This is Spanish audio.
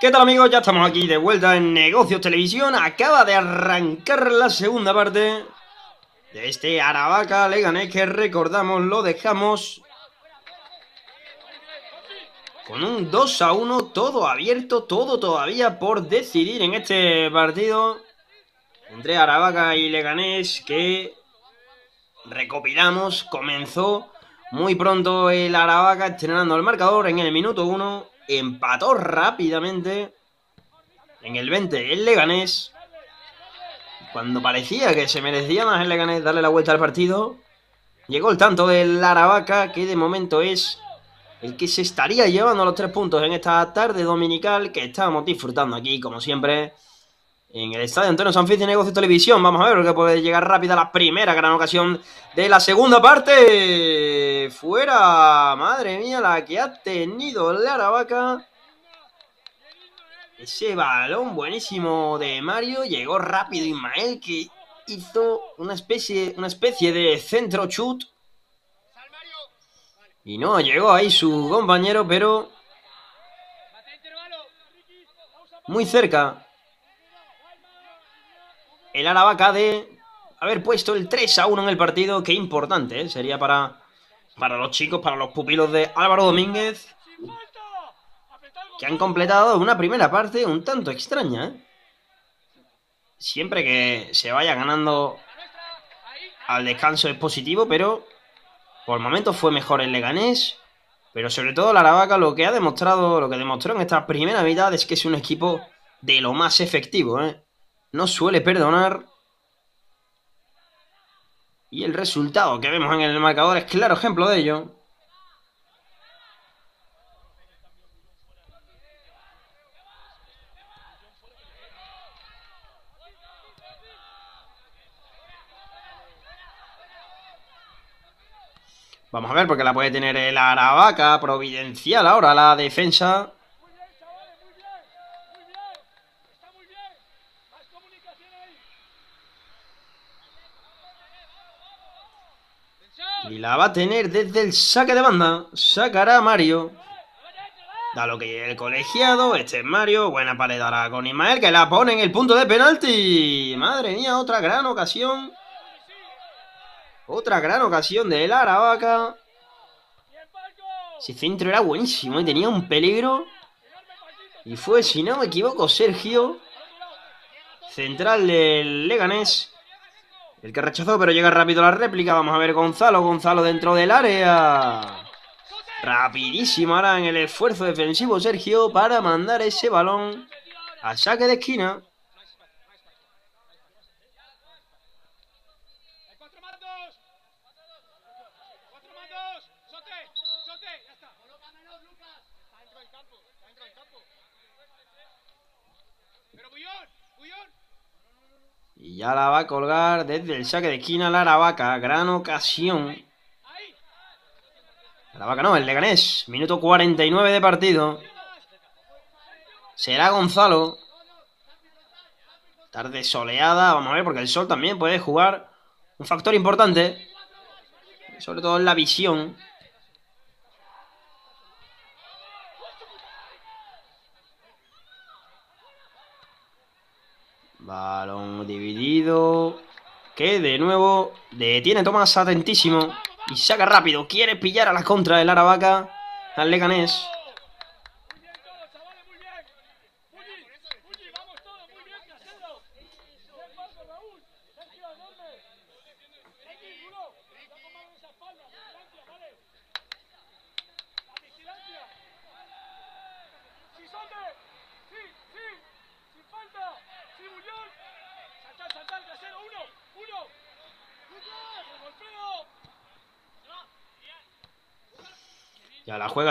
¿Qué tal, amigos? Ya estamos aquí de vuelta en Negocios Televisión. Acaba de arrancar la segunda parte de este Aravaca Leganés, que recordamos lo dejamos con un 2-1, todo abierto, todo todavía por decidir en este partido entre Aravaca y Leganés, que recopilamos. Comenzó muy pronto el Aravaca estrenando el marcador en el minuto 1, empató rápidamente en el 20 el Leganés. Cuando parecía que se merecía más el Leganés darle la vuelta al partido, llegó el tanto del Aravaca, que de momento es el que se estaría llevando los 3 puntos en esta tarde dominical que estamos disfrutando aquí, como siempre, en el estadio Antonio Sanfiz de Negocios Televisión. Vamos a ver, porque puede llegar rápida la primera gran ocasión de la segunda parte. Fuera, madre mía, la que ha tenido el Aravaca. Ese balón buenísimo de Mario. Llegó rápido Ismael, que hizo una especie de centro chut. Y no llegó ahí su compañero, pero muy cerca el Aravaca de haber puesto el 3-1 en el partido. Qué importante, ¿eh? Sería para los chicos, para los pupilos de Álvaro Domínguez, que han completado una primera parte un tanto extraña, ¿eh? Siempre que se vaya ganando al descanso es positivo, pero por momentos fue mejor el Leganés. Pero sobre todo el Aravaca lo que demostró en esta primera mitad es que es un equipo de lo más efectivo, ¿eh? No suele perdonar. Y el resultado que vemos en el marcador es claro ejemplo de ello. Vamos a ver, porque la puede tener el Aravaca. Providencial ahora la defensa. Y la va a tener desde el saque de banda. Sacará Mario. Da lo que el colegiado. Este es Mario. Buena pared ahora con Ismael, que la pone en el punto de penalti. Madre mía, otra gran ocasión. Otra gran ocasión del Aravaca. Ese centro era buenísimo y tenía un peligro. Y fue, si no me equivoco, Sergio, central del Leganés, el que rechazó, pero llega rápido la réplica. Vamos a ver Gonzalo dentro del área. Rapidísimo ahora en el esfuerzo defensivo Sergio para mandar ese balón al saque de esquina. Y ya la va a colgar desde el saque de esquina la Aravaca. Gran ocasión. Aravaca no, el Leganés. Minuto 49 de partido. Será Gonzalo. Tarde soleada. Vamos a ver, porque el sol también puede jugar un factor importante. Sobre todo en la visión. Balón dividido. Que de nuevo detiene Tomás atentísimo. Y saca rápido. Quiere pillar a la contra del Aravaca. Al Leganés. Ya la juega